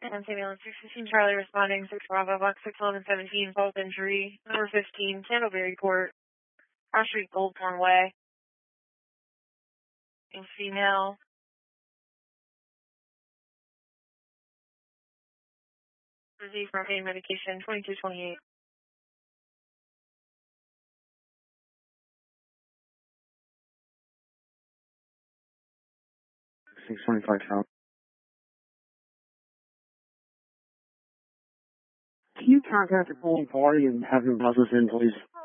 And ambulance 615 Charlie responding, 6 Bravo, box 61117, fault injury, number 15, Canterbury Court, Cross Street, Goldthorn Way. Female. Disease from pain medication, 2228. 625 Charlie. Can you contact the pulling party and have them buzz us in, please?